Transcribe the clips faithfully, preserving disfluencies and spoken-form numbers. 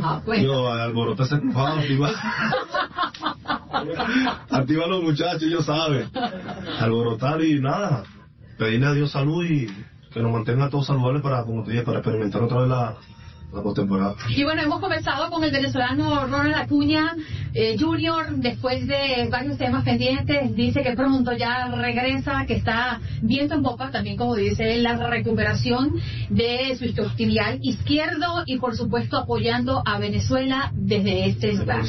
Ajá, pues. Yo, alboroté ese enfado, activa. Activa a los muchachos, ellos saben. Alborotar y nada. Pedirle a Dios salud y que nos mantenga todos saludables para, como te dije, para experimentar otra vez la, la postemporada. Y bueno, hemos comenzado con el venezolano Ronald Acuña eh, Junior, después de varios temas pendientes. Dice que pronto ya regresa, que está viento en popa, también como dice él, la recuperación de su isquiotibial izquierdo y por supuesto apoyando a Venezuela desde este lugar.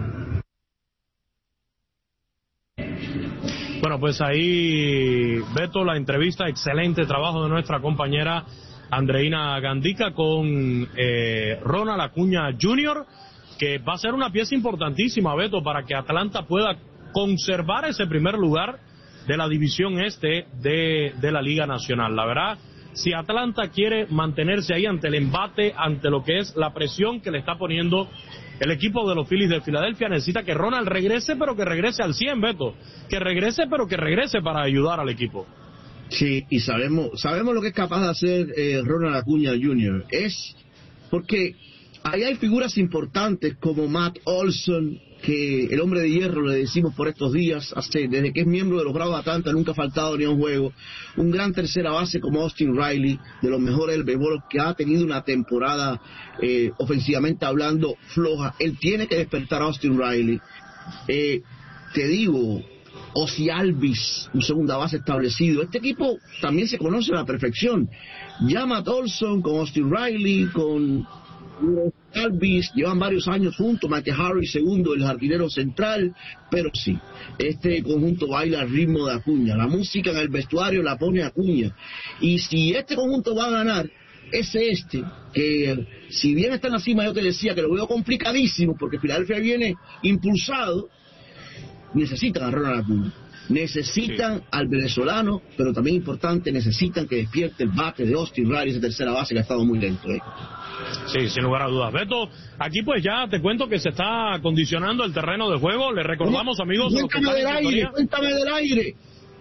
Bueno, pues ahí, Beto, la entrevista, excelente trabajo de nuestra compañera Andreina Gandica con eh, Ronald Acuña junior, que va a ser una pieza importantísima, Beto, para que Atlanta pueda conservar ese primer lugar de la división este de, de la Liga Nacional. La verdad, si Atlanta quiere mantenerse ahí ante el embate, ante lo que es la presión que le está poniendo el equipo de los Phillies de Filadelfia, necesita que Ronald regrese, pero que regrese al cien, Beto. Que regrese, pero que regrese para ayudar al equipo. Sí, y sabemos sabemos lo que es capaz de hacer eh, Ronald Acuña junior Es porque ahí hay figuras importantes como Matt Olson, que el hombre de hierro le decimos por estos días, hace, desde que es miembro de los Bravos de Atlanta nunca ha faltado ni a un juego. Un gran tercera base como Austin Riley, de los mejores del béisbol, que ha tenido una temporada eh, ofensivamente hablando floja. Él tiene que despertar a Austin Riley. Eh, te digo, Ozzie Albies, un segunda base establecido. Este equipo también se conoce a la perfección. Ya Matt Olson con Austin Riley, con Albies, llevan varios años juntos. Mike Harris segundo, el jardinero central. Pero sí, este conjunto baila al ritmo de Acuña. La música en el vestuario la pone Acuña. Y si este conjunto va a ganar, ese este, que si bien está en la cima, yo te decía que lo veo complicadísimo, porque Filadelfia viene impulsado, necesitan a Ronald Acuña, necesitan sí. al venezolano, pero también importante, necesitan que despierte el bate de Austin Riley, esa tercera base que ha estado muy lento. ¿eh? Sí, sin lugar a dudas. Beto, aquí pues ya te cuento que se está acondicionando el terreno de juego. Le recordamos, amigos, cuéntame del aire, cuéntame del aire.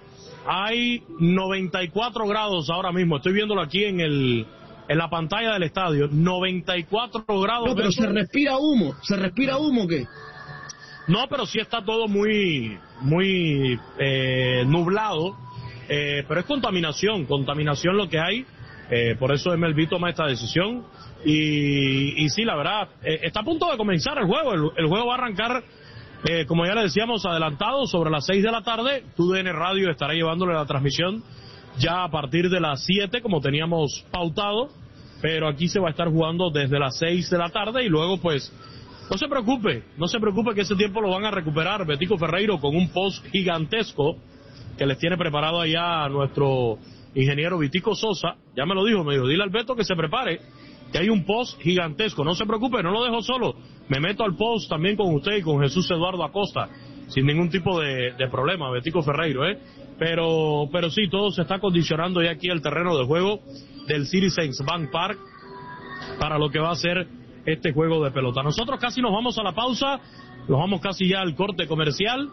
Hay noventa y cuatro grados ahora mismo, estoy viéndolo aquí en el en la pantalla del estadio, noventa y cuatro grados. No, pero Beto. se respira humo, se respira humo, ¿qué? No, pero sí está todo muy muy eh, nublado, eh, pero es contaminación, contaminación lo que hay, eh, por eso M L B toma esta decisión, y, y sí, la verdad, eh, está a punto de comenzar el juego, el, el juego va a arrancar, eh, como ya le decíamos, adelantado, sobre las seis de la tarde, T U D N Radio estará llevándole la transmisión ya a partir de las siete, como teníamos pautado, pero aquí se va a estar jugando desde las seis de la tarde, y luego pues no se preocupe, no se preocupe que ese tiempo lo van a recuperar Betico Ferreiro con un post gigantesco que les tiene preparado allá a nuestro ingeniero Vitico Sosa. Ya me lo dijo, me dijo, dile al Beto que se prepare, que hay un post gigantesco. No se preocupe, no lo dejo solo, me meto al post también con usted y con Jesús Eduardo Acosta, sin ningún tipo de, de problema, Betico Ferreiro, ¿eh? Pero, pero sí, todo se está condicionando ya aquí el terreno de juego del Citizens Bank Park para lo que va a ser este juego de pelota. Nosotros casi nos vamos a la pausa, nos vamos casi ya al corte comercial,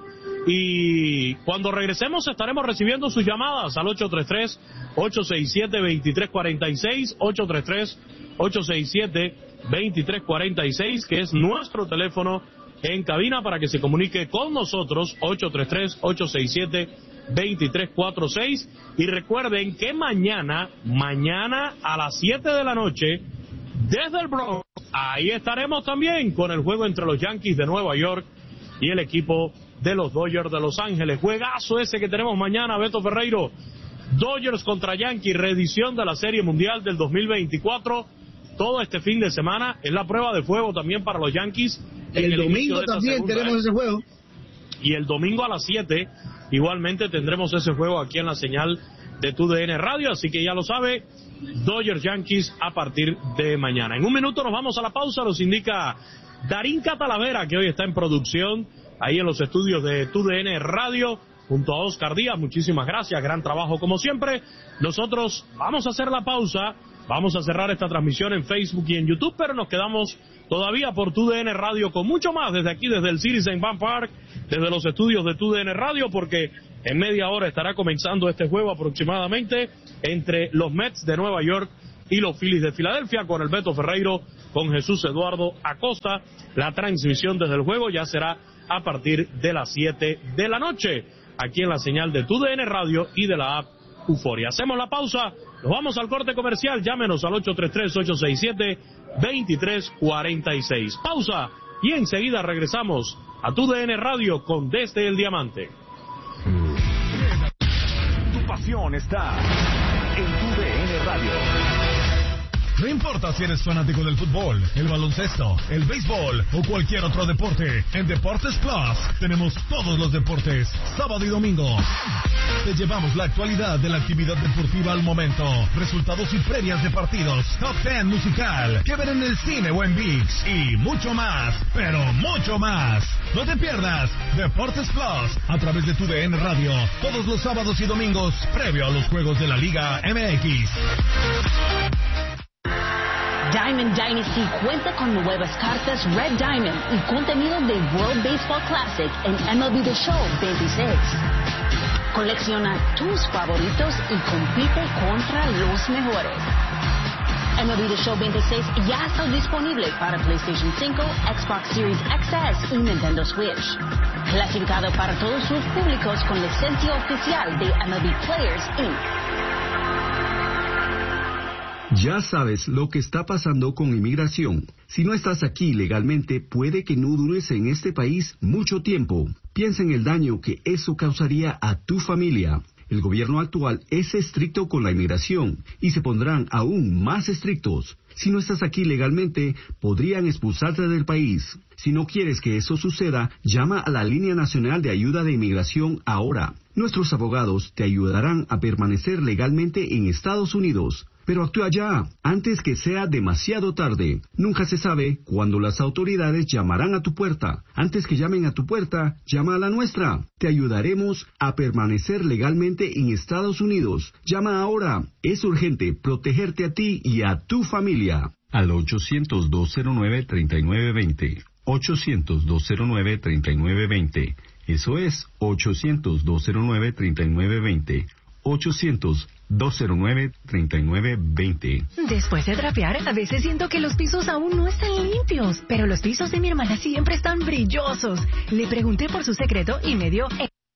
y cuando regresemos estaremos recibiendo sus llamadas al ocho tres tres, ocho seis siete, dos tres cuatro seis, ocho tres tres, ocho seis siete, dos tres cuatro seis, que es nuestro teléfono en cabina para que se comunique con nosotros, ocho tres tres, ocho seis siete, dos tres cuatro seis, y recuerden que mañana, mañana a las siete de la noche, desde el Bronx, ahí estaremos también con el juego entre los Yankees de Nueva York y el equipo de los Dodgers de Los Ángeles. Juegazo ese que tenemos mañana, Beto Ferreiro. Dodgers contra Yankees, reedición de la Serie Mundial del dos mil veinticuatro. Todo este fin de semana es la prueba de fuego también para los Yankees. El, el domingo también segunda, tenemos ¿eh? ese juego. Y el domingo a las siete igualmente tendremos ese juego aquí en la señal de T U D N Radio, así que ya lo sabe, Dodgers Yankees a partir de mañana. En un minuto nos vamos a la pausa, nos indica Darín Catalavera, que hoy está en producción ahí en los estudios de T U D N Radio, junto a Oscar Díaz. Muchísimas gracias, gran trabajo como siempre. Nosotros vamos a hacer la pausa, vamos a cerrar esta transmisión en Facebook y en YouTube, pero nos quedamos todavía por T U D N Radio con mucho más desde aquí, desde el Citizens Bank Park, desde los estudios de T U D N Radio, porque en media hora estará comenzando este juego aproximadamente entre los Mets de Nueva York y los Phillies de Filadelfia, con el Beto Ferreiro, con Jesús Eduardo Acosta. La transmisión desde el juego ya será a partir de las siete de la noche, aquí en la señal de Tu D N Radio y de la app Euforia. Hacemos la pausa, nos vamos al corte comercial, llámenos al ocho tres tres, ocho seis siete, dos tres cuatro seis. Pausa y enseguida regresamos a Tu D N Radio con Desde el Diamante. Tu pasión está en Tu D N Radio. No importa si eres fanático del fútbol, el baloncesto, el béisbol o cualquier otro deporte, en Deportes Plus tenemos todos los deportes, sábado y domingo. Te llevamos la actualidad de la actividad deportiva al momento, resultados y previas de partidos, top ten musical, que ver en el cine o en ViX y mucho más, pero mucho más. No te pierdas Deportes Plus a través de Tu D N Radio, todos los sábados y domingos, previo a los juegos de la Liga M X. Diamond Dynasty cuenta con nuevas cartas Red Diamond y contenido de World Baseball Classic en M L B The Show veintiséis. Colecciona tus favoritos y compite contra los mejores. M L B The Show veintiséis ya está disponible para PlayStation cinco, Xbox Series X S y Nintendo Switch. Clasificado para todos los públicos con licencia oficial de M L B Players incorporated. Ya sabes lo que está pasando con inmigración. Si no estás aquí legalmente, puede que no dures en este país mucho tiempo. Piensa en el daño que eso causaría a tu familia. El gobierno actual es estricto con la inmigración y se pondrán aún más estrictos. Si no estás aquí legalmente, podrían expulsarte del país. Si no quieres que eso suceda, llama a la Línea Nacional de Ayuda de Inmigración ahora. Nuestros abogados te ayudarán a permanecer legalmente en Estados Unidos. Pero actúa ya, antes que sea demasiado tarde. Nunca se sabe cuándo las autoridades llamarán a tu puerta. Antes que llamen a tu puerta, llama a la nuestra. Te ayudaremos a permanecer legalmente en Estados Unidos. Llama ahora. Es urgente protegerte a ti y a tu familia. Al ochocientos, dos cero nueve, treinta y nueve veinte. ochocientos, dos cero nueve, treinta y nueve veinte. Eso es ochocientos, dos cero nueve, treinta y nueve veinte. ochocientos, dos cero nueve, treinta y nueve veinte. Después de trapear, a veces siento que los pisos aún no están limpios, pero los pisos de mi hermana siempre están brillosos. Le pregunté por su secreto y me dio...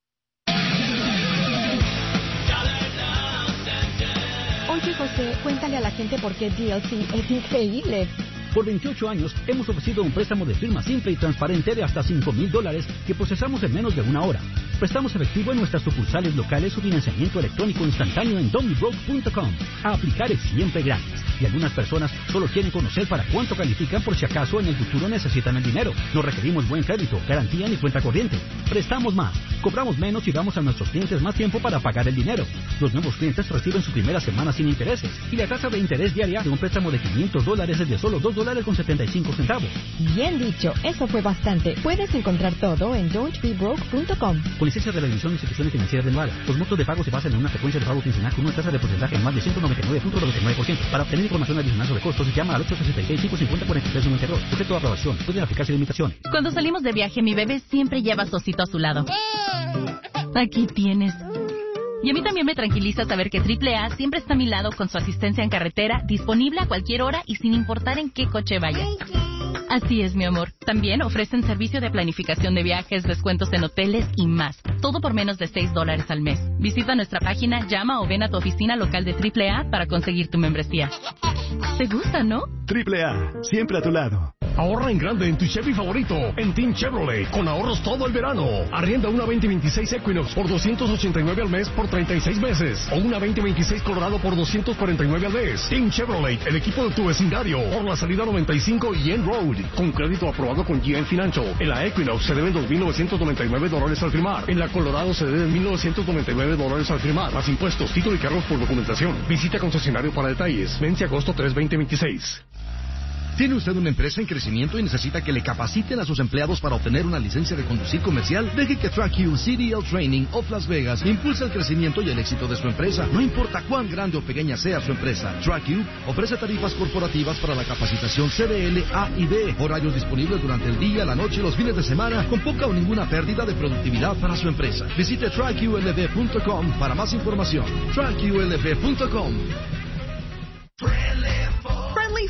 Oye, José, cuéntale a la gente por qué D L C es increíble. Por veintiocho años hemos ofrecido un préstamo de firma simple y transparente de hasta cinco mil dólares que procesamos en menos de una hora. Prestamos efectivo en nuestras sucursales locales o financiamiento electrónico instantáneo en domibroke punto com. A aplicar es siempre gratis y algunas personas solo quieren conocer para cuánto califican por si acaso en el futuro necesitan el dinero. No requerimos buen crédito, garantía ni cuenta corriente. Prestamos más, cobramos menos y damos a nuestros clientes más tiempo para pagar el dinero. Los nuevos clientes reciben su primera semana sin intereses y la tasa de interés diaria de un préstamo de quinientos dólares es de solo dos dólares con setenta y cinco centavos. Bien dicho, eso fue bastante. Puedes encontrar todo en don't be broke punto com. Con licencia de la División de Instituciones Financieras de Nevada, los montos de pago se basan en una frecuencia de pago quincenal con una tasa de porcentaje en más de ciento noventa y nueve punto noventa y nueve por ciento. Para obtener información adicional sobre costos, llama al ocho sesenta y seis, cinco cincuenta, cuarenta y tres noventa y dos. Sujeto a aprobación. Pueden aplicarse limitaciones. Cuando salimos de viaje, mi bebé siempre lleva su osito a su lado. Aquí tienes. Y a mí también me tranquiliza saber que triple A siempre está a mi lado con su asistencia en carretera, disponible a cualquier hora y sin importar en qué coche vayas. Así es, mi amor. También ofrecen servicio de planificación de viajes, descuentos en hoteles y más. Todo por menos de seis dólares al mes. Visita nuestra página, llama o ven a tu oficina local de triple A para conseguir tu membresía. ¿Te gusta, no? triple A, siempre a tu lado. Ahorra en grande en tu Chevy favorito, en Team Chevrolet, con ahorros todo el verano. Arrienda una veinte veintiséis Equinox por doscientos ochenta y nueve al mes por treinta y seis meses. O una veinte veintiséis Colorado por doscientos cuarenta y nueve al mes. Team Chevrolet, el equipo de tu vecindario. Por la salida noventa y cinco y N Road. Con crédito aprobado con G M Financial. En la Equinox se deben dos mil novecientos noventa y nueve dólares al firmar. En la Colorado se deben mil novecientos noventa y nueve dólares al firmar. Más impuestos, título y cargos por documentación. Visita concesionario para detalles. Vence agosto tres, veinte veintiséis. ¿Tiene usted una empresa en crecimiento y necesita que le capaciten a sus empleados para obtener una licencia de conducir comercial? Deje que TrackU C D L Training of Las Vegas impulse el crecimiento y el éxito de su empresa. No importa cuán grande o pequeña sea su empresa, TrackU ofrece tarifas corporativas para la capacitación C D L, A y B. Horarios disponibles durante el día, la noche y los fines de semana con poca o ninguna pérdida de productividad para su empresa. Visite track U L V punto com para más información. track U L V punto com.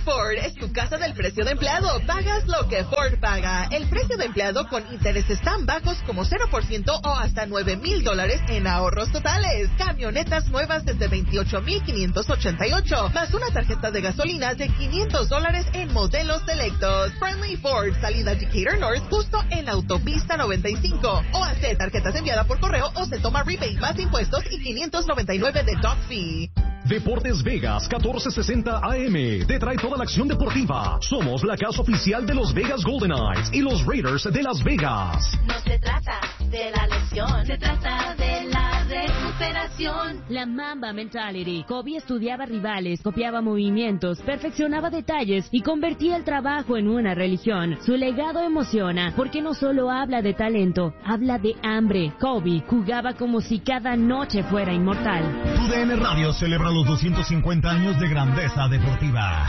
Ford es tu casa del precio de empleado. Pagas lo que Ford paga. El precio de empleado con intereses tan bajos como cero por ciento o hasta nueve mil dólares en ahorros totales. Camionetas nuevas desde veintiocho mil quinientos ochenta y ocho, más una tarjeta de gasolina de quinientos dólares en modelos selectos. Friendly Ford, salida Decatur North, justo en la autopista noventa y cinco. O hace tarjetas enviadas por correo o se toma rebate más impuestos y quinientos noventa y nueve de dock fee. Deportes Vegas catorce sesenta A M te trae toda la acción deportiva. Somos la casa oficial de los Vegas Golden Knights y los Raiders de Las Vegas. No se trata de la lesión, se trata de la recuperación. La Mamba Mentality. Kobe estudiaba rivales, copiaba movimientos, perfeccionaba detalles y convertía el trabajo en una religión. Su legado emociona porque no solo habla de talento, habla de hambre. Kobe jugaba como si cada noche fuera inmortal. Tu D N Radio celebra los doscientos cincuenta años de grandeza deportiva.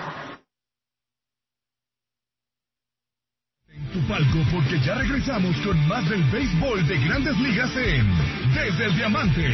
En tu palco, porque ya regresamos con más del béisbol de Grandes Ligas en Desde el Diamante.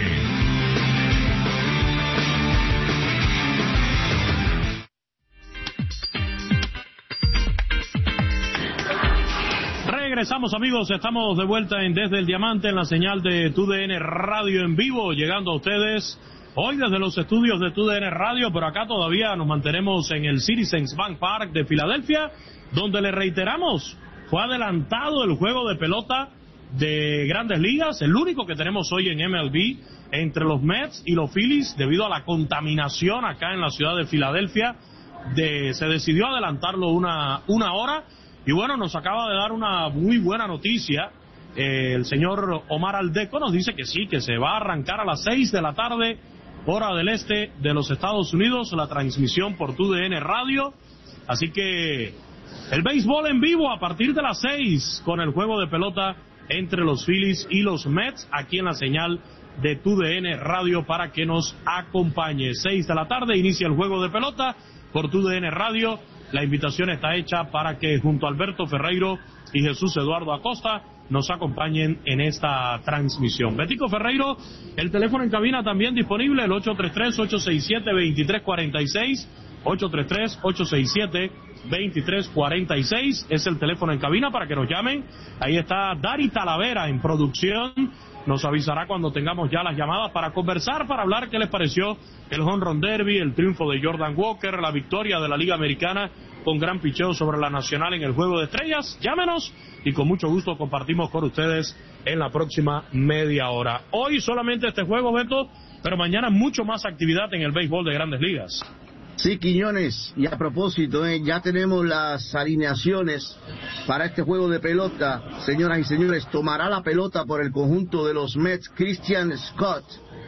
Regresamos, amigos, estamos de vuelta en Desde el Diamante en la señal de Tu D N Radio en vivo, llegando a ustedes hoy desde los estudios de Tu D N Radio, pero acá todavía nos mantenemos en el Citizens Bank Park de Filadelfia, donde le reiteramos, fue adelantado el juego de pelota de Grandes Ligas, el único que tenemos hoy en M L B, entre los Mets y los Phillies, debido a la contaminación acá en la ciudad de Filadelfia. De, se decidió adelantarlo una, una hora, y bueno, nos acaba de dar una muy buena noticia. Eh, el señor Omar Aldeco nos dice que sí, que se va a arrancar a las seis de la tarde, hora del este de los Estados Unidos, la transmisión por Tu D N Radio. Así que el béisbol en vivo a partir de las seis, con el juego de pelota entre los Phillies y los Mets, aquí en la señal de Tu D N Radio, para que nos acompañe. Seis de la tarde inicia el juego de pelota por Tu D N Radio. La invitación está hecha para que junto a Alberto Ferreiro y Jesús Eduardo Acosta nos acompañen en esta transmisión. Betico Ferreiro, el teléfono en cabina también disponible, el ocho tres tres, ocho seis siete, dos tres cuatro seis, ocho tres tres, ocho seis siete, dos tres cuatro seis, es el teléfono en cabina para que nos llamen. Ahí está Dari Talavera en producción, nos avisará cuando tengamos ya las llamadas para conversar, para hablar qué les pareció el Home Run Derby, el triunfo de Jordan Walker, la victoria de la Liga Americana con gran picheo sobre la Nacional en el Juego de Estrellas. Llámenos y con mucho gusto compartimos con ustedes en la próxima media hora. Hoy solamente este juego, Beto, pero mañana mucho más actividad en el béisbol de Grandes Ligas. Sí, Quiñones, y a propósito, eh, ya tenemos las alineaciones para este juego de pelota. Señoras y señores, tomará la pelota por el conjunto de los Mets Christian Scott.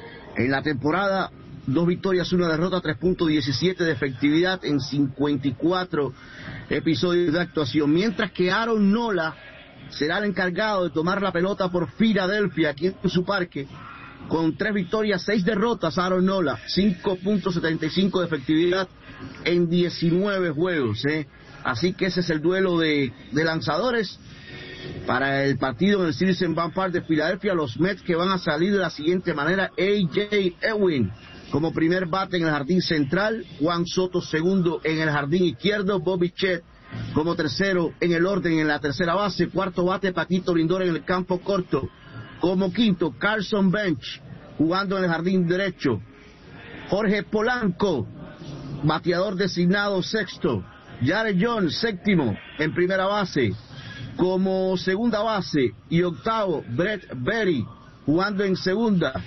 En la temporada, dos victorias, una derrota, tres punto diecisiete de efectividad en cincuenta y cuatro episodios de actuación. Mientras que Aaron Nola será el encargado de tomar la pelota por Filadelfia, aquí en su parque. Con tres victorias, seis derrotas, Aaron Nola, cinco punto setenta y cinco de efectividad en diecinueve juegos, ¿eh? Así que ese es el duelo de, de lanzadores para el partido en el Citizens Bank Park de Filadelfia. Los Mets, que van a salir de la siguiente manera: A J Ewing como primer bate en el jardín central, Juan Soto segundo en el jardín izquierdo, Bobby Chet como tercero en el orden en la tercera base, cuarto bate Paquito Lindor en el campo corto. Como quinto, Carson Bench, jugando en el jardín derecho. Jorge Polanco, bateador designado sexto. Jared Jones, séptimo, en primera base. Como segunda base y octavo, Brett Berry, jugando en segunda.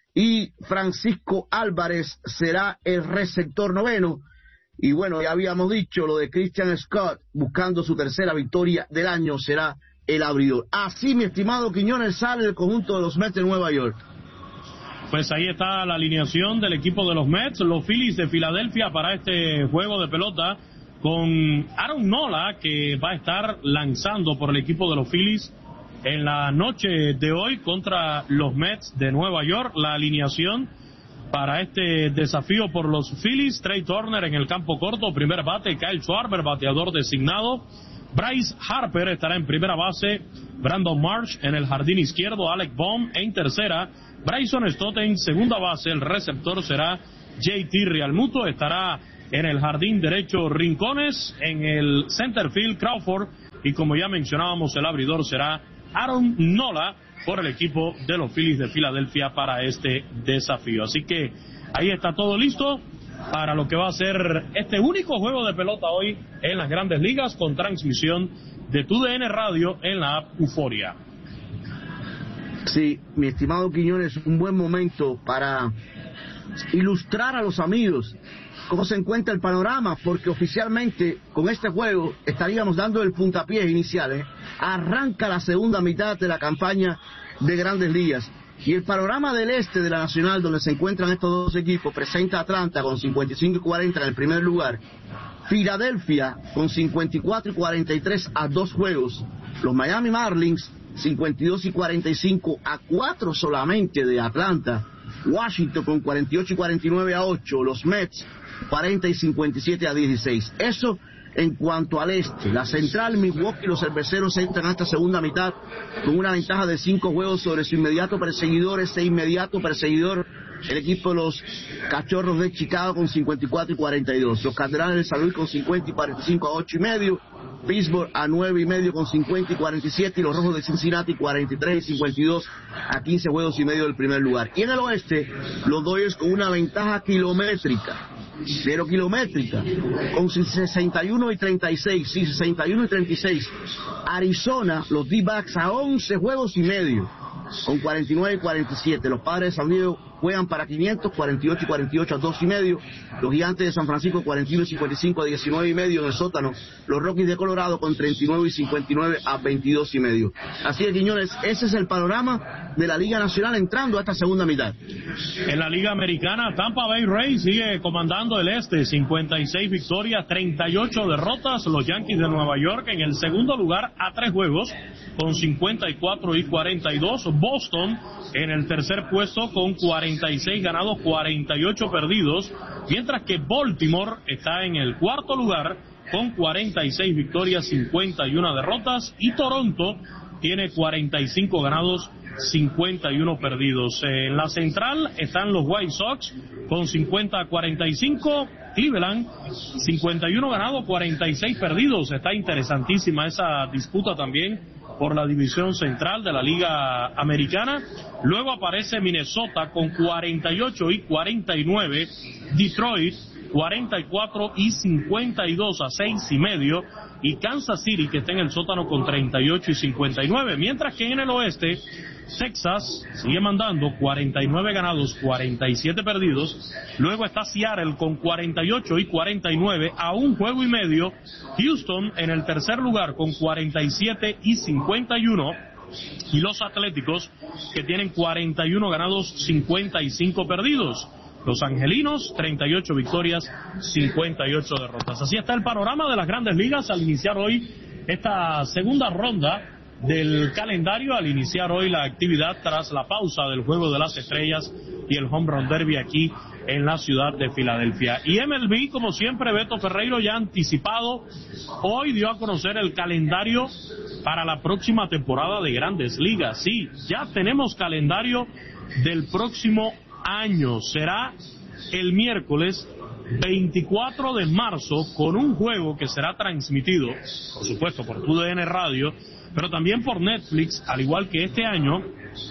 Y Francisco Álvarez será el receptor noveno. Y bueno, ya habíamos dicho lo de Christian Scott, buscando su tercera victoria del año, será el abridor. Así, mi estimado Quiñones, sale el conjunto de los Mets de Nueva York. Pues ahí está la alineación del equipo de los Mets, los Phillies de Filadelfia, para este juego de pelota, con Aaron Nola, que va a estar lanzando por el equipo de los Phillies en la noche de hoy contra los Mets de Nueva York. La alineación para este desafío por los Phillies: Trey Turner en el campo corto, primer bate; Kyle Schwarber, bateador designado; Bryce Harper estará en primera base; Brandon Marsh en el jardín izquierdo; Alec Bohm en tercera; Bryson Stott en segunda base; el receptor será J T Realmuto; estará en el jardín derecho Rincones, en el center field Crawford, y como ya mencionábamos, el abridor será Aaron Nola por el equipo de los Phillies de Filadelfia para este desafío. Así que ahí está todo listo para lo que va a ser este único juego de pelota hoy en las Grandes Ligas, con transmisión de T U D N Radio en la app Euforia. Sí, mi estimado Quiñones, un buen momento para ilustrar a los amigos cómo se encuentra el panorama, porque oficialmente con este juego estaríamos dando el puntapié inicial, ¿eh? Arranca la segunda mitad de la campaña de Grandes Ligas. Y el panorama del este de la Nacional, donde se encuentran estos dos equipos, presenta a Atlanta con cincuenta y cinco y cuarenta en el primer lugar. Filadelfia con cincuenta y cuatro y cuarenta y tres a dos juegos. Los Miami Marlins cincuenta y dos y cuarenta y cinco a cuatro solamente de Atlanta. Washington con cuarenta y ocho y cuarenta y nueve a ocho. Los Mets cuarenta y cincuenta y siete a dieciséis. Eso en cuanto al este. La central, Milwaukee, los cerveceros entran a esta segunda mitad con una ventaja de cinco juegos sobre su inmediato perseguidor. Ese inmediato perseguidor, el equipo de los Cachorros de Chicago con cincuenta y cuatro y cuarenta y dos. Los Cardenales de San Luis con cincuenta y cuarenta y cinco a ocho y medio. Pittsburgh a nueve y medio con cincuenta y cuarenta y siete, y los Rojos de Cincinnati cuarenta y tres y cincuenta y dos a quince juegos y medio del primer lugar. Y en el oeste, los Dodgers con una ventaja kilométrica, pero kilométrica, con sesenta y uno y treinta y seis, sí, sesenta y uno y treinta y seis. Arizona, los D-backs a once juegos y medio, con cuarenta y nueve y cuarenta y siete. Los Padres de San Diego juegan para quinientos, cuarenta y ocho y cuarenta y ocho a dos y medio. Los Gigantes de San Francisco cuarenta y uno y cincuenta y cinco a diecinueve y medio en el sótano. Los Rockies de Colorado con treinta y nueve y cincuenta y nueve a veintidós y medio. Así es, Quiñones, ese es el panorama de la Liga Nacional entrando a esta segunda mitad. En la Liga Americana, Tampa Bay Rays sigue comandando el este, cincuenta y seis victorias, treinta y ocho derrotas. Los Yankees de Nueva York en el segundo lugar a tres juegos, con cincuenta y cuatro y cuarenta y dos. Boston en el tercer puesto con cuarenta y seis ganados, cuarenta y ocho perdidos, mientras que Baltimore está en el cuarto lugar con cuarenta y seis victorias, cincuenta y una derrotas, y Toronto tiene cuarenta y cinco ganados, cincuenta y uno perdidos. En la central están los White Sox con cincuenta a cuarenta y cinco, Cleveland cincuenta y uno ganados, cuarenta y seis perdidos. Está interesantísima esa disputa también por la división central de la Liga Americana. Luego aparece Minnesota con cuarenta y ocho y cuarenta y nueve, Detroit cuarenta y cuatro y cincuenta y dos a seis y medio, y Kansas City, que está en el sótano, con treinta y ocho y cincuenta y nueve, mientras que en el oeste Texas sigue mandando, cuarenta y nueve ganados, cuarenta y siete perdidos. Luego está Seattle con cuarenta y ocho y cuarenta y nueve a un juego y medio. Houston en el tercer lugar con cuarenta y siete y cincuenta y uno. Y los Atléticos, que tienen cuarenta y uno ganados, cincuenta y cinco perdidos. Los Angelinos, treinta y ocho victorias, cincuenta y ocho derrotas. Así está el panorama de las Grandes Ligas al iniciar hoy esta segunda ronda del calendario, al iniciar hoy la actividad tras la pausa del Juego de las Estrellas y el Home Run Derby aquí en la ciudad de Filadelfia. Y M L B, como siempre, Beto Ferreiro ya anticipado, hoy dio a conocer el calendario para la próxima temporada de Grandes Ligas. Sí, ya tenemos calendario del próximo año. Será el miércoles veinticuatro de marzo, con un juego que será transmitido, por supuesto, por T U D N Radio, pero también por Netflix, al igual que este año,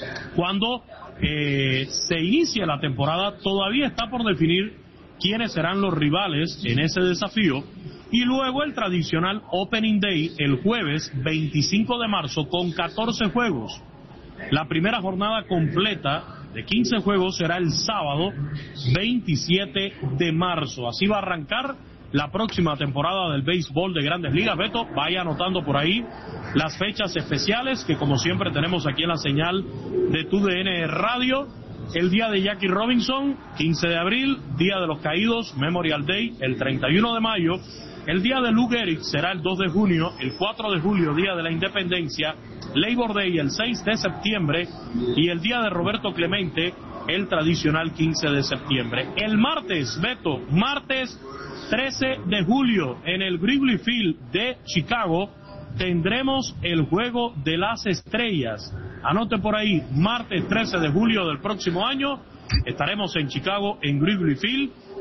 cuando eh, se inicia la temporada. Todavía está por definir quiénes serán los rivales en ese desafío, y luego el tradicional Opening Day el jueves veinticinco de marzo con catorce juegos. La primera jornada completa de quince juegos será el sábado veintisiete de marzo. Así va a arrancar la próxima temporada del béisbol de Grandes Ligas. Beto, vaya anotando por ahí las fechas especiales que, como siempre, tenemos aquí en la señal de T U D N Radio. El día de Jackie Robinson, quince de abril, Día de los Caídos, Memorial Day, el treinta y uno de mayo. El día de Lou Gehrig será el dos de junio, el cuatro de julio, Día de la Independencia, Labor Day el seis de septiembre, y el día de Roberto Clemente, el tradicional quince de septiembre. El martes, Beto, martes trece de julio, en el Wrigley Field de Chicago, tendremos el Juego de las Estrellas. Anote por ahí, martes trece de julio del próximo año, estaremos en Chicago, en Wrigley Field,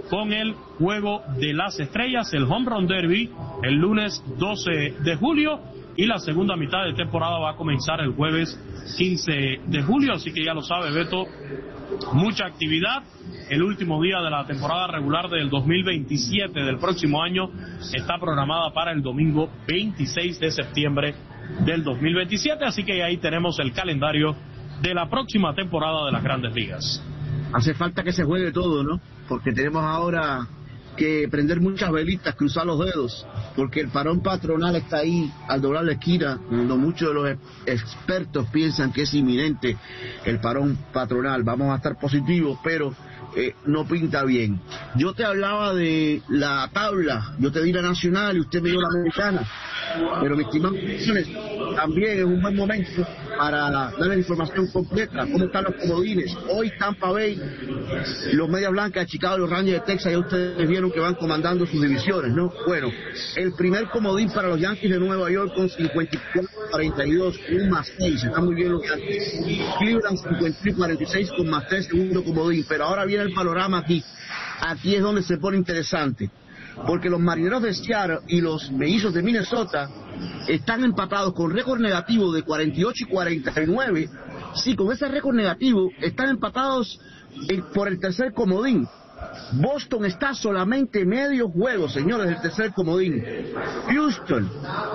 con el Juego de las Estrellas, el Home Run Derby, el lunes doce de julio, y la segunda mitad de temporada va a comenzar el jueves quince de julio, así que ya lo sabe Beto, mucha actividad. El último día de la temporada regular del dos mil veintisiete del próximo año está programada para el domingo veintiséis de septiembre del dos mil veintisiete, así que ahí tenemos el calendario de la próxima temporada de las Grandes Ligas. Hace falta que se juegue todo, ¿no? Porque tenemos ahora que prender muchas velitas, cruzar los dedos, porque el parón patronal está ahí al doblar la esquina, cuando muchos de los expertos piensan que es inminente el parón patronal. Vamos a estar positivos, pero eh, no pinta bien. Yo te hablaba de la tabla, yo te di la nacional y usted me dio la americana, pero mi estimado, también es un buen momento para darle la información completa. ¿Cómo están los comodines? Hoy Tampa Bay, los Medias Blancas de Chicago y los Rangers de Texas, ya ustedes vieron que van comandando sus divisiones, ¿no? Bueno, el primer comodín para los Yankees de Nueva York con cincuenta y cuatro a cuarenta y dos, un más seis, están muy bien los Yankees. Cleveland cincuenta y cuarenta y seis con más tres, segundo comodín. Pero ahora viene el panorama aquí. Aquí es donde se pone interesante, porque los Marineros de Seattle y los Mellizos de Minnesota están empatados con récord negativo de cuarenta y ocho y cuarenta y nueve. Sí, con ese récord negativo están empatados en, por el tercer comodín. Boston está solamente medio juego, señores, del tercer comodín. Houston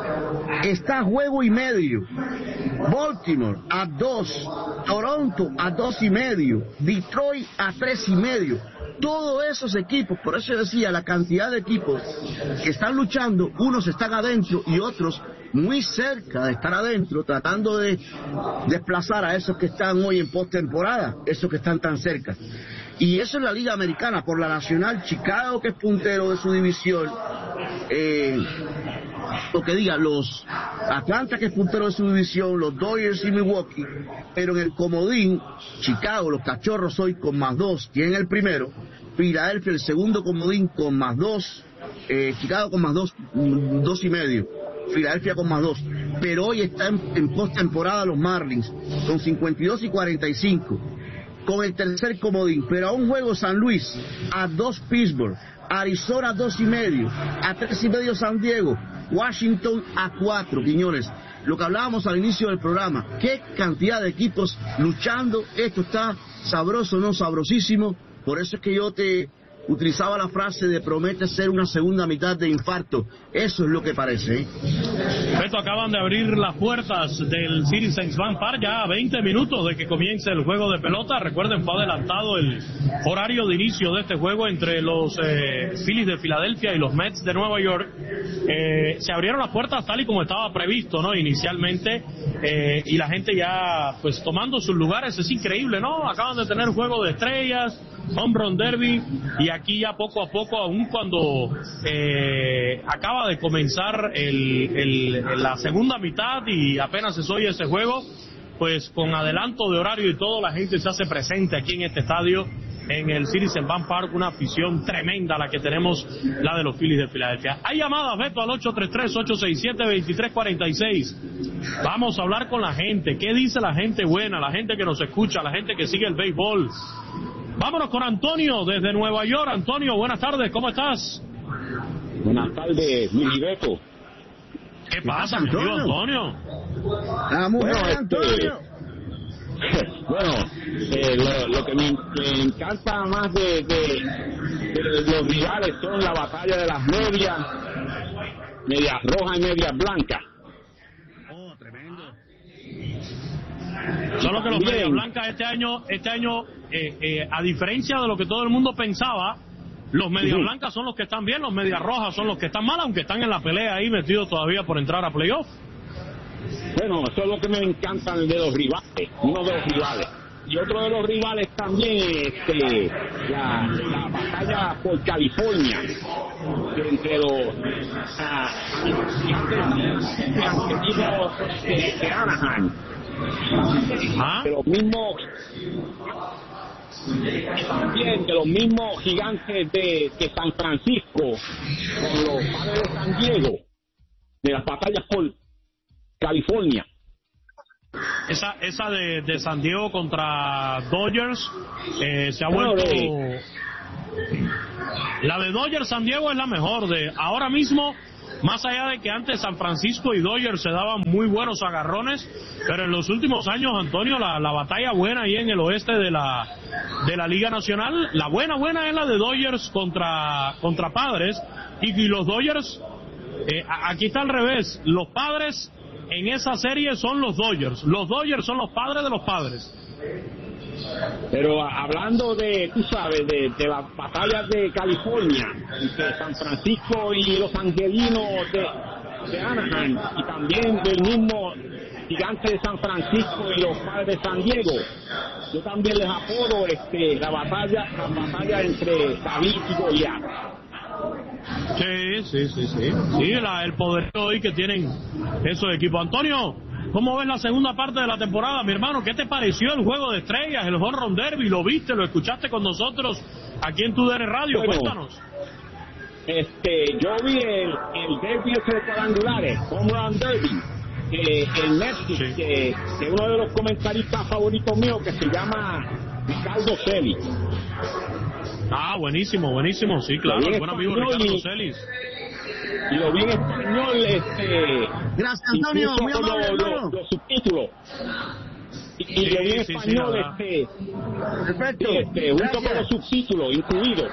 está a juego y medio. Baltimore a dos. Toronto a dos y medio. Detroit a tres y medio. Todos esos equipos, por eso decía, la cantidad de equipos que están luchando, unos están adentro y otros muy cerca de estar adentro, tratando de desplazar a esos que están hoy en postemporada, esos que están tan cerca. Y eso es la Liga Americana. Por la Nacional, Chicago, que es puntero de su división, eh, lo que diga, los Atlanta, que es puntero de su división, los Dodgers y Milwaukee. Pero en el comodín, Chicago, los Cachorros hoy con más dos, tienen el primero. Filadelfia el segundo comodín con más dos, eh, Chicago con más dos, dos y medio. Filadelfia con más dos, pero hoy está en, en postemporada los Marlins con cincuenta y dos y cuarenta y cinco, con el tercer comodín, pero a un juego San Luis, a dos Pittsburgh, Arizona a dos y medio, a tres y medio San Diego, Washington a cuatro. Quiñones, lo que hablábamos al inicio del programa, qué cantidad de equipos luchando, esto está sabroso, no sabrosísimo. Por eso es que yo te utilizaba la frase de promete ser una segunda mitad de infarto. Eso es lo que parece, ¿eh? Beto, acaban de abrir las puertas del Citizens Bank Park ya a veinte minutos de que comience el juego de pelota. Recuerden, fue adelantado el horario de inicio de este juego entre los eh, Phillies de Filadelfia y los Mets de Nueva York. Eh, se abrieron las puertas tal y como estaba previsto, ¿no? Inicialmente, eh, y la gente ya, pues, tomando sus lugares. Es increíble, ¿no? Acaban de tener juego de estrellas, Home Run Derby, y aquí ya poco a poco, aún cuando eh, acaba de comenzar el, el, la segunda mitad y apenas se oye ese juego, pues con adelanto de horario y todo, la gente se hace presente aquí en este estadio, en el Citizens Bank Park. Una afición tremenda la que tenemos, la de los Phillies de Filadelfia. Hay llamadas, Beto, al ocho tres tres, ocho seis siete, dos tres cuatro seis. Vamos a hablar con la gente. ¿Qué dice la gente buena, la gente que nos escucha, la gente que sigue el béisbol? Vámonos con Antonio desde Nueva York. Antonio, buenas tardes, ¿cómo estás? Buenas tardes, Luis Beto. ¿Qué pasa, mi amigo Antonio? La mujer bueno, de Antonio. Este, bueno, eh, lo, lo que me, me encanta más de, de, de los rivales son la batalla de las medias, medias rojas y medias blancas. Oh, tremendo. Solo que los medias blancas este año, este año eh, eh, a diferencia de lo que todo el mundo pensaba, los medias blancas son los que están bien, los medias rojas son los que están mal, aunque están en la pelea ahí metidos todavía por entrar a playoff. Bueno, eso es lo que me encanta de los rivales, uno de los rivales. Y otro de los rivales también es este, la, la batalla por California, entre los argentinos de, de Anaheim. ¿Ah? De los mismos, también de los mismos gigantes de, de San Francisco, con los padres de San Diego, de las batallas por California. Esa esa de, de San Diego contra Dodgers eh, se ha bueno, vuelto de, La de Dodgers San Diego es la mejor de ahora mismo, más allá de que antes San Francisco y Dodgers se daban muy buenos agarrones, pero en los últimos años, Antonio, la, la batalla buena ahí en el oeste de la de la Liga Nacional, la buena buena es la de Dodgers contra contra Padres, y, y los Dodgers, eh, aquí está al revés, los Padres en esa serie son los Dodgers, los Dodgers son los padres de los Padres. Pero hablando de, tú sabes, de, de las batallas de California, entre San Francisco y los angelinos de, de Anaheim, y también del mismo gigante de San Francisco y los Padres de San Diego, yo también les apodo este, la batalla la batalla entre David y Goliat. Sí, sí, sí, sí. Sí, la, el poder hoy que tienen esos equipos. Antonio, ¿cómo ves la segunda parte de la temporada, mi hermano? ¿Qué te pareció el juego de estrellas, el home run derby? ¿Lo viste, lo escuchaste con nosotros aquí en tu D N Radio? Bueno, cuéntanos. Este, yo vi el, el derby ese de cuadrangulares, home run derby, eh, en Netflix, sí. que, que uno de los comentaristas favoritos míos, que se llama Ricardo Celis. Ah, buenísimo, buenísimo, sí, claro, el buen amigo Ricardo Celis. Y lo vi en español, este... Gracias, Antonio, muy amable, los, los, los subtítulos. Y, y sí, lo vi en sí, español, sí, este... Perfecto. Este, junto con los subtítulos incluidos.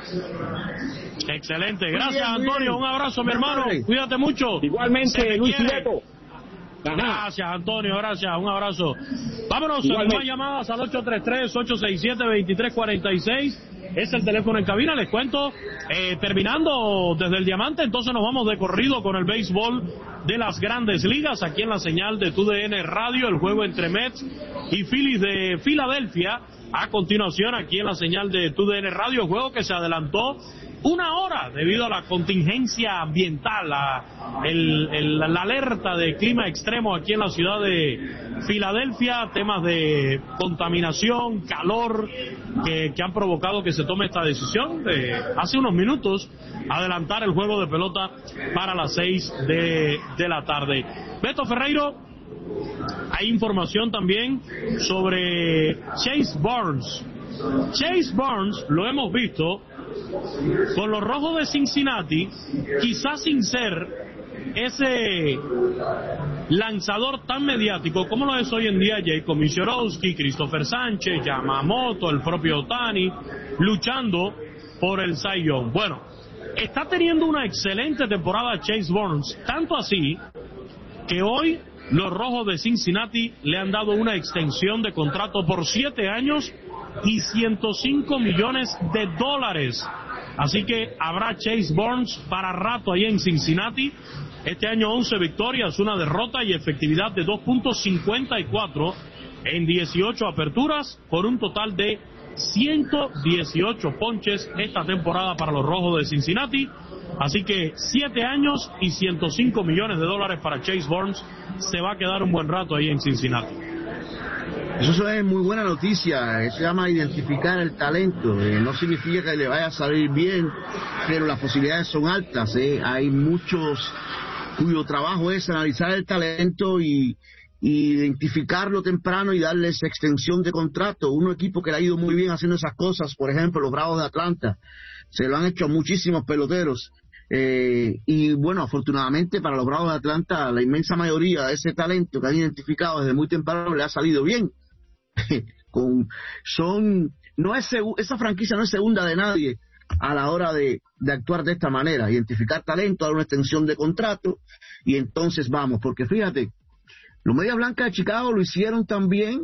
Excelente, gracias, bien, Antonio, bien. Un abrazo, mi hermano, cuídate mucho. Igualmente, Luis Fileto. Gracias, Antonio, gracias, un abrazo. Vámonos, más llamadas al ocho tres tres, ocho seis siete, dos tres cuatro seis. Es el teléfono en cabina, les cuento. Eh, terminando desde el Diamante, entonces nos vamos de corrido con el béisbol de las Grandes Ligas, aquí en la señal de tu D N Radio, el juego entre Mets y Phillies de Filadelfia. A continuación, aquí en la señal de tu D N Radio, juego que se adelantó una hora debido a la contingencia ambiental, la, el, el, la alerta de clima extremo aquí en la ciudad de Filadelfia, temas de contaminación, calor, que, que han provocado que se tome esta decisión de hace unos minutos adelantar el juego de pelota para las seis de, de la tarde. Beto Ferreiro, hay información también sobre Chase Burns. Chase Burns, lo hemos visto con los Rojos de Cincinnati, quizás sin ser ese lanzador tan mediático como lo es hoy en día Jacob Misiorowski, Christopher Sánchez, Yamamoto, el propio Ohtani, luchando por el Cy Young. Bueno, está teniendo una excelente temporada Chase Burns, tanto así que hoy los Rojos de Cincinnati le han dado una extensión de contrato por siete años y ciento cinco millones de dólares. Así que habrá Chase Burns para rato ahí en Cincinnati. Este año once victorias, una derrota y efectividad de dos punto cincuenta y cuatro en dieciocho aperturas, por un total de ciento dieciocho ponches esta temporada para los Rojos de Cincinnati. Así que siete años y ciento cinco millones de dólares para Chase Burns. Se va a quedar un buen rato ahí en Cincinnati. Eso es muy buena noticia, eso se llama identificar el talento, eh, no significa que le vaya a salir bien, pero las posibilidades son altas, eh. Hay muchos cuyo trabajo es analizar el talento y, y identificarlo temprano y darles extensión de contrato. Un equipo que le ha ido muy bien haciendo esas cosas, por ejemplo, los Bravos de Atlanta, se lo han hecho a muchísimos peloteros. Eh, y bueno, afortunadamente para los Bravos de Atlanta, la inmensa mayoría de ese talento que han identificado desde muy temprano le ha salido bien. Con, son no es esa franquicia no es segunda de nadie a la hora de, de actuar de esta manera, identificar talento, dar una extensión de contrato y entonces vamos, porque fíjate, los Medias Blancas de Chicago lo hicieron también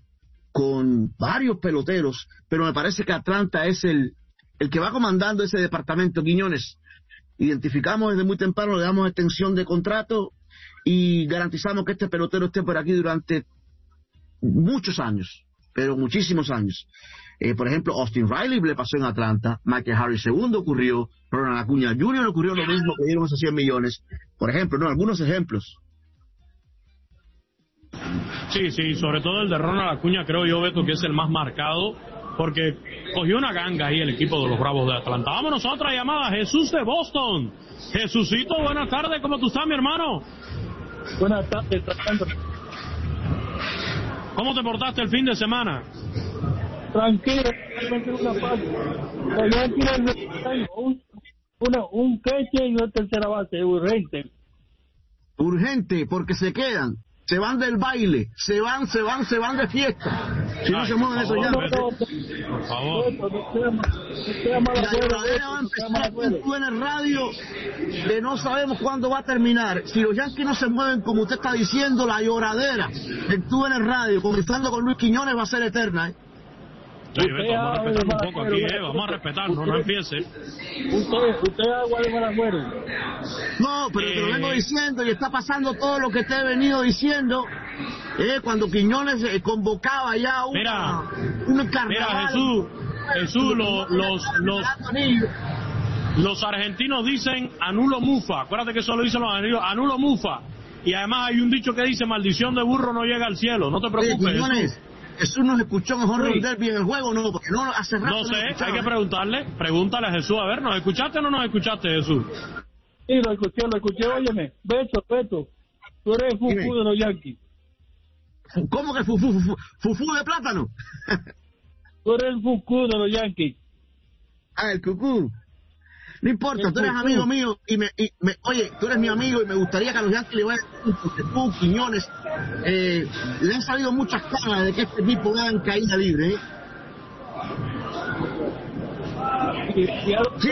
con varios peloteros, pero me parece que Atlanta es el, el que va comandando ese departamento. Quiñones, identificamos desde muy temprano, le damos extensión de contrato y garantizamos que este pelotero esté por aquí durante muchos años, pero muchísimos años. Eh, por ejemplo, Austin Riley le pasó en Atlanta, Michael Harris segundo ocurrió, Ronald Acuña junior le ocurrió lo mismo, que dieron esos cien millones, por ejemplo, no, algunos ejemplos. Sí, sí, sobre todo el de Ronald Acuña, creo yo, Beto, que es el más marcado, porque cogió una ganga ahí el equipo de los Bravos de Atlanta. Vámonos a otra llamada, Jesús de Boston. Jesucito, buenas tardes, ¿cómo tú estás, mi hermano? Buenas tardes, tratando. ¿Cómo te portaste el fin de semana? Tranquilo, una parte. Un, una, un queche y una tercera base, urgente. Urgente, porque se quedan. Se van del baile, se van, se van, se van de fiesta. Si no Ay, se mueven eso ya. Por favor. La lloradera va a empezar en el radio de no sabemos cuándo va a terminar. Si los Yankees no se mueven como usted está diciendo, la lloradera en el radio, comenzando con Luis Quiñones, va a ser eterna, ¿eh? Sí, Beto, vamos a respetar un poco aquí, eh. Vamos a respetarnos, no empiece. Usted, usted es agua de Malagüero. No, pero te lo vengo diciendo y está pasando todo lo que te he venido diciendo. Eh, cuando Quiñones eh, convocaba ya una, mira, un carnaval. Mira, Jesús, Jesús, lo, los, los, los argentinos dicen anulo mufa. Acuérdate que eso lo dicen los argentinos, anulo mufa. Y además hay un dicho que dice maldición de burro no llega al cielo. No te preocupes, Oye, Jesús. Jesús nos escuchó mejor sí. Derby en el juego, ¿no? Porque no hace rato. No sé, hay que preguntarle, pregúntale a Jesús, a ver, ¿nos escuchaste o no nos escuchaste, Jesús? Sí, lo escuché, lo escuché, óyeme, Beto, Beto, tú eres el fufú de los Yankees. ¿Cómo que fufú, fufú, fufú de plátano? Tú eres el fufú de los Yankees. Ah, el cucú. No importa, el tú eres cucú. Amigo mío y me, y me, oye, tú eres mi amigo y me gustaría que a los Yankees le vayan porque tú, Quiñones, eh, le han salido muchas caras de que este tipo hagan caída libre, ¿eh? Sí,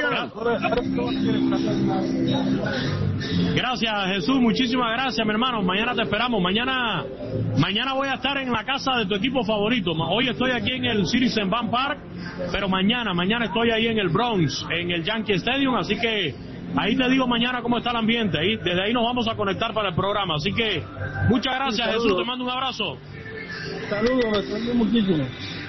gracias, Jesús, muchísimas gracias, mi hermano. Mañana te esperamos. Mañana mañana voy a estar en la casa de tu equipo favorito. Hoy estoy aquí en el Citizen Bank Park, pero mañana, mañana estoy ahí en el Bronx, en el Yankee Stadium, así que ahí te digo mañana cómo está el ambiente. Ahí, desde ahí nos vamos a conectar para el programa. Así que muchas gracias, sí, Jesús, te mando un abrazo. Saludos, me saludo muchísimo.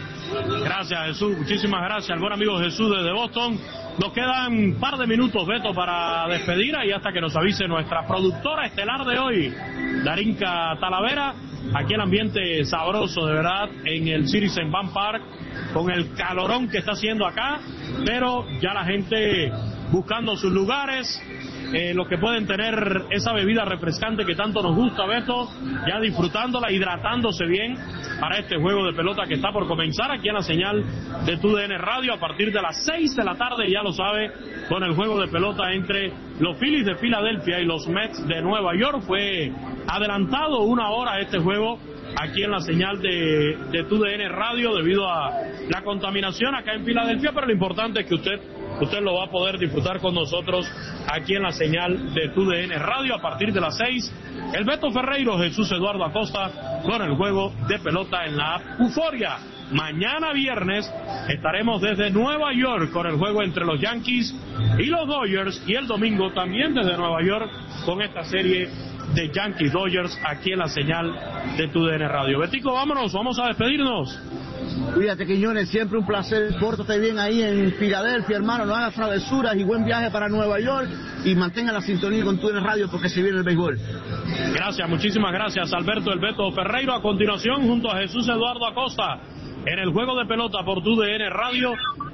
Gracias, Jesús, muchísimas gracias al buen amigo Jesús desde Boston. Nos quedan un par de minutos, Beto, para despedir y hasta que nos avise nuestra productora estelar de hoy, Darinka Talavera. Aquí el ambiente sabroso, de verdad, en el Citizen Bank Park, con el calorón que está haciendo acá, pero ya la gente buscando sus lugares, eh, los que pueden tener esa bebida refrescante que tanto nos gusta, Beto, ya disfrutándola, hidratándose bien para este juego de pelota que está por comenzar aquí en la señal de T U D N Radio a partir de las seis de la tarde, ya lo sabe, con el juego de pelota entre los Phillies de Filadelfia y los Mets de Nueva York. Fue adelantado una hora este juego aquí en la señal de, de T U D N Radio debido a la contaminación acá en Filadelfia, pero lo importante es que usted usted lo va a poder disfrutar con nosotros aquí en la señal de T U D N Radio a partir de las seis. El Beto Ferreiro, Jesús Eduardo Acosta con el juego de pelota en la app Euforia. Mañana viernes estaremos desde Nueva York con el juego entre los Yankees y los Dodgers, y el domingo también desde Nueva York con esta serie de Yankees Dodgers aquí en la señal de T U D N Radio. Betico, vámonos, vamos a despedirnos. Cuídate, Quiñones, siempre un placer. Pórtate bien ahí en Filadelfia, hermano. No hagas travesuras y buen viaje para Nueva York. Y mantenga la sintonía con T U D N Radio porque se viene el béisbol. Gracias, muchísimas gracias, Alberto El Beto Ferreiro. A continuación, junto a Jesús Eduardo Acosta, en el juego de pelota por T U D N Radio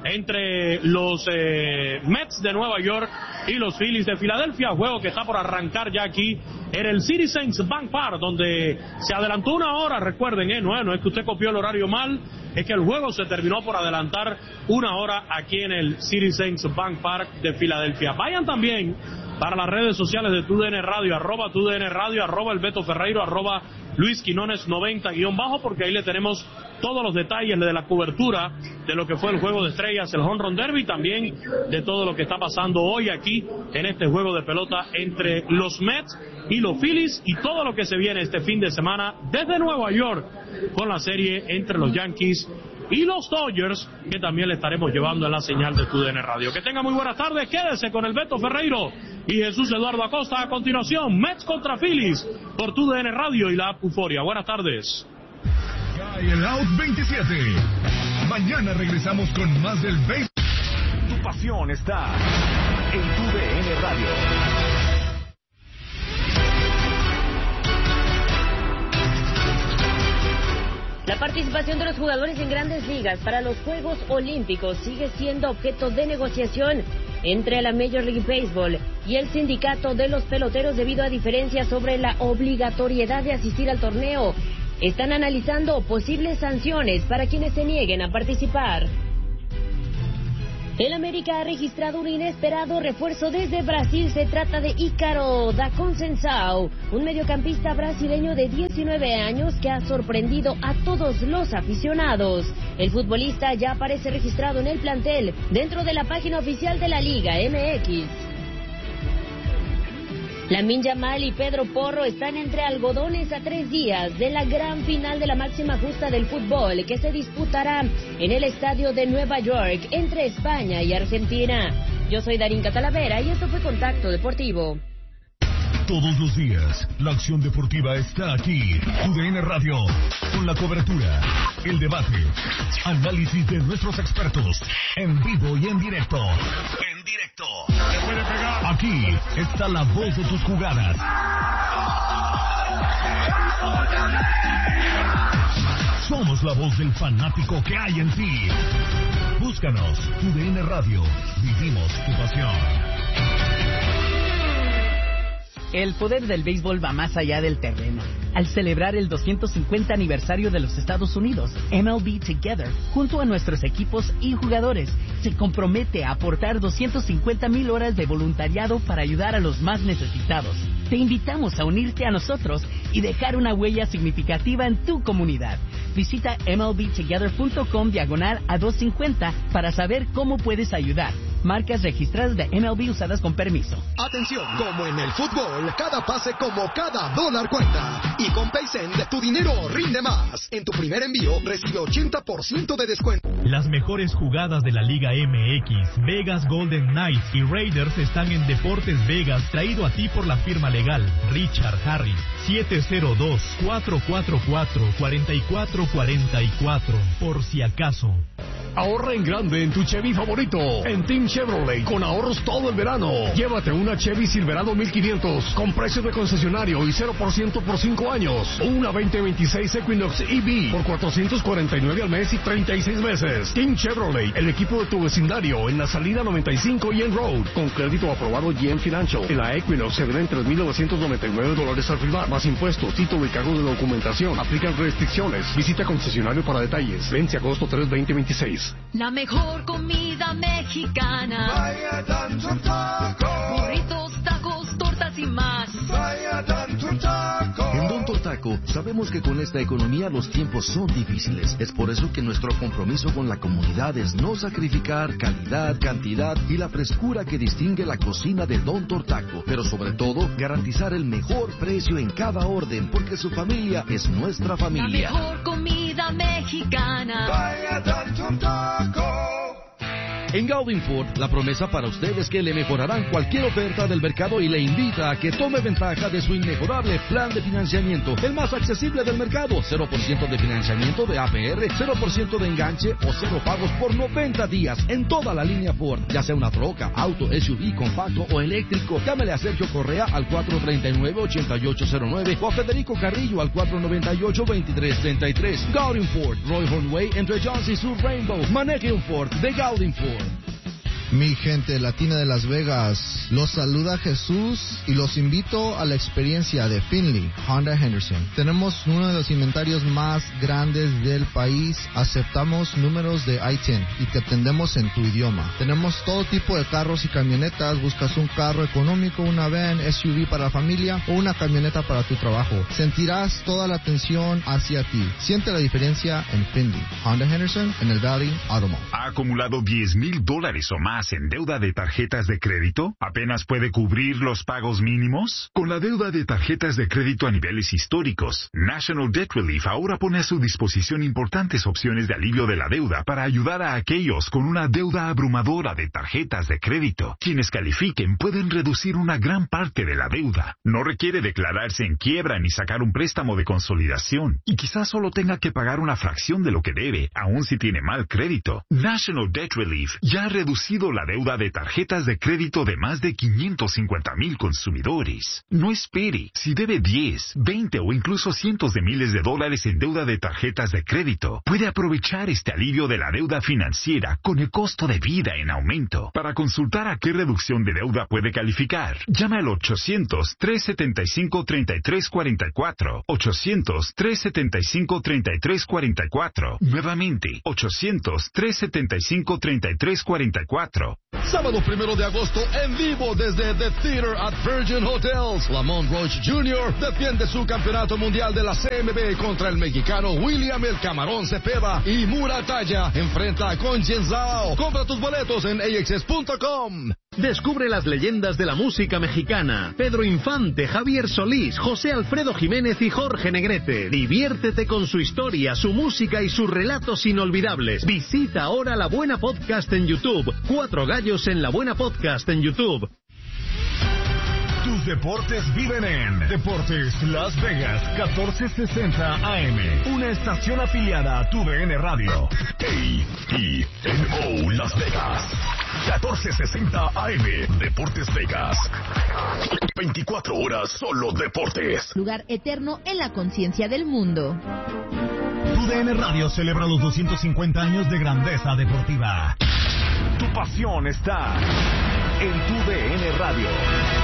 entre los eh, Mets de Nueva York y los Phillies de Filadelfia, juego que está por arrancar ya aquí en el Citizens Bank Park, donde se adelantó una hora. Recuerden, eh, no, no es que usted copió el horario mal, es que el juego se terminó por adelantar una hora aquí en el Citizens Bank Park de Filadelfia. Vayan también para las redes sociales de T U D N Radio, arroba T U D N Radio, arroba El Beto Ferreiro, arroba Luis Quinones noventa guión bajo, porque ahí le tenemos todos los detalles de la cobertura de lo que fue el juego de estrellas, el Home Run Derby, también de todo lo que está pasando hoy aquí en este juego de pelota entre los Mets y los Phillies, y todo lo que se viene este fin de semana desde Nueva York con la serie entre los Yankees y los Dodgers, que también le estaremos llevando en la señal de T U D N Radio. Que tenga muy buenas tardes, quédese con el Beto Ferreiro y Jesús Eduardo Acosta. A continuación, Mets contra Phillies por T U D N Radio y la app Euforia. Buenas tardes. Y el Out veintisiete. Mañana regresamos con más del béisbol. Tu pasión está en T U D N Radio. La participación de los jugadores en grandes ligas para los Juegos Olímpicos sigue siendo objeto de negociación entre la Major League Baseball y el sindicato de los peloteros debido a diferencias sobre la obligatoriedad de asistir al torneo. están analizando posibles sanciones para quienes se nieguen a participar. El América ha registrado un inesperado refuerzo desde Brasil. Se trata de Ícaro da Conceição, un mediocampista brasileño de diecinueve años que ha sorprendido a todos los aficionados. El futbolista ya aparece registrado en el plantel dentro de la página oficial de la Liga M X. Lamine Yamal y Pedro Porro están entre algodones a tres días de la gran final de la máxima justa del fútbol que se disputará en el estadio de Nueva York entre España y Argentina. Yo soy Darinka Talavera y esto fue Contacto Deportivo. Todos los días, la acción deportiva está aquí. Tu D N Radio, con la cobertura, el debate, análisis de nuestros expertos, en vivo y en directo. En directo. Aquí está la voz de tus jugadas. Somos la voz del fanático que hay en ti. Búscanos, Tu D N Radio. Vivimos tu pasión. El poder del béisbol va más allá del terreno. Al celebrar el doscientos cincuenta aniversario de los Estados Unidos, M L B Together, junto a nuestros equipos y jugadores, se compromete a aportar doscientas cincuenta mil horas de voluntariado para ayudar a los más necesitados. Te invitamos a unirte a nosotros y dejar una huella significativa en tu comunidad. Visita M L B together punto com diagonal a doscientos cincuenta para saber cómo puedes ayudar. Marcas registradas de M L B usadas con permiso. Atención, como en el fútbol, cada pase como cada dólar cuenta. Y con Paysend, tu dinero rinde más. En tu primer envío, recibe ochenta por ciento de descuento. Las mejores jugadas de la Liga M X, Vegas Golden Knights y Raiders están en Deportes Vegas, traído a ti por la firma legal Richard Harris. siete cero dos, cuatro cuatro cuatro, cuatro cuatro cuatro cuatro, por si acaso. Ahorra en grande en tu Chevy favorito. En Team Chevrolet, con ahorros todo el verano. Llévate una Chevy Silverado mil quinientos con precio de concesionario y cero por ciento por cinco años. O una veinte veintiséis Equinox E V por cuatrocientos cuarenta y nueve al mes y treinta y seis meses. Team Chevrolet, el equipo de tu vecindario, en la salida noventa y cinco y en Road. Con crédito aprobado G M Financial. En la Equinox se venden tres mil novecientos noventa y nueve dólares al rival, más impuestos, título y cargo de documentación. Aplican restricciones. Visita concesionario para detalles. Vence agosto tres, veinte veintiséis. La mejor comida mexicana. Vaya Tanto Taco. Burritos, tacos, tortas y más. Vaya Tanto Taco. En Don Tortaco sabemos que con esta economía los tiempos son difíciles. Es por eso que nuestro compromiso con la comunidad es no sacrificar calidad, cantidad y la frescura que distingue la cocina de Don Tortaco. Pero sobre todo, garantizar el mejor precio en cada orden, porque su familia es nuestra familia. La mejor comida mexicana. Vaya Tanto Taco. En Gaudin Ford, la promesa para usted es que le mejorarán cualquier oferta del mercado y le invita a que tome ventaja de su inmejorable plan de financiamiento, el más accesible del mercado. cero por ciento de financiamiento de A P R, cero por ciento de enganche o cero pagos por noventa días en toda la línea Ford, ya sea una troca, auto, S U V, compacto o eléctrico. Llámele a Sergio Correa al cuatro treinta y nueve, ochenta y ocho cero nueve o a Federico Carrillo al cuatro noventa y ocho, veintitrés treinta y tres. Gaudin Ford, Roy Hornway, entre Jones y Sur Rainbow. Maneje un Ford de Gaudin Ford. Mi gente latina de Las Vegas, los saluda Jesús y los invito a la experiencia de Finley Honda Henderson. Tenemos uno de los inventarios más grandes del país, aceptamos números de I diez y te atendemos en tu idioma. Tenemos todo tipo de carros y camionetas, buscas un carro económico, una van, S U V para la familia o una camioneta para tu trabajo. Sentirás toda la atención hacia ti. Siente la diferencia en Finley Honda Henderson en el Valley Auto Mall. ¿Ha acumulado diez mil dólares o más en deuda de tarjetas de crédito? ¿Apenas puede cubrir los pagos mínimos? Con la deuda de tarjetas de crédito a niveles históricos, National Debt Relief ahora pone a su disposición importantes opciones de alivio de la deuda para ayudar a aquellos con una deuda abrumadora de tarjetas de crédito. Quienes califiquen pueden reducir una gran parte de la deuda. No requiere declararse en quiebra ni sacar un préstamo de consolidación. Y quizás solo tenga que pagar una fracción de lo que debe, aun si tiene mal crédito. National Debt Relief ya ha reducido cancelado la deuda de tarjetas de crédito de más de quinientos cincuenta mil consumidores. No espere. Si debe diez, veinte o incluso cientos de miles de dólares en deuda de tarjetas de crédito, puede aprovechar este alivio de la deuda financiera con el costo de vida en aumento. Para consultar a qué reducción de deuda puede calificar, llame al ochocientos, trescientos setenta y cinco, treinta y tres cuarenta y cuatro. ochocientos, trescientos setenta y cinco, treinta y tres cuarenta y cuatro. Nuevamente, ochocientos, trescientos setenta y cinco, treinta y tres cuarenta y cuatro. Sábado primero de agosto, en vivo desde The Theater at Virgin Hotels. Lamont Roach junior defiende su campeonato mundial de la C M B contra el mexicano William El Camarón Cepeda. Y Muratalla enfrenta a Conchen Zhao. Compra tus boletos en A X S punto com. Descubre las leyendas de la música mexicana. Pedro Infante, Javier Solís, José Alfredo Jiménez y Jorge Negrete. Diviértete con su historia, su música y sus relatos inolvidables. Visita ahora La Buena Podcast en YouTube. Cuatro gallos en La Buena Podcast en YouTube. Tus deportes viven en Deportes Las Vegas, catorce sesenta A M. Una estación afiliada a tu D N Radio. A E N O Las Vegas, catorce sesenta A M. Deportes Vegas. veinticuatro horas solo deportes. Lugar eterno en la conciencia del mundo. Tu D N Radio celebra los doscientos cincuenta años de grandeza deportiva. Tu pasión está en tu D N Radio.